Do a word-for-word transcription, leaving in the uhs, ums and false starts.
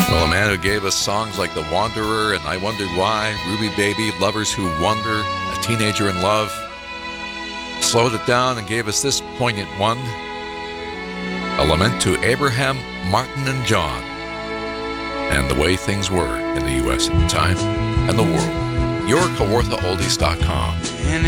Well, a man who gave us songs like The Wanderer and I Wondered Why, Ruby Baby, Lovers Who Wonder, A Teenager in Love, slowed it down and gave us this poignant one, a lament to Abraham, Martin, and John, and the way things were in the U S at the time and the world. your Kawartha Oldies dot com.